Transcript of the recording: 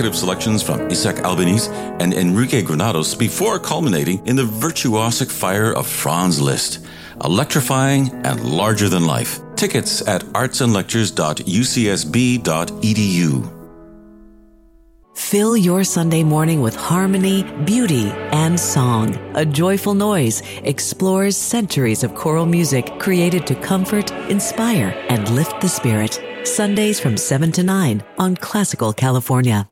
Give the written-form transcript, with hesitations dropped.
evocative selections from Isaac Albeniz and Enrique Granados before culminating in the virtuosic fire of Franz Liszt. Electrifying and larger than life. Tickets at artsandlectures.ucsb.edu. Fill your Sunday morning with harmony, beauty, and song. A Joyful Noise explores centuries of choral music created to comfort, inspire, and lift the spirit. Sundays from 7 to 9 on Classical California.